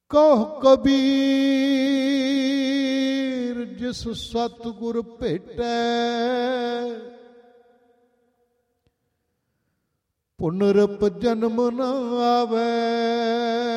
ਕਹੁ ਕਬੀਰ ਜਿਸ ਸਤਿਗੁਰ ਭੇਟੈ, ਪੁਨਰਪ ਜਨਮ ਨ ਆਵੈ।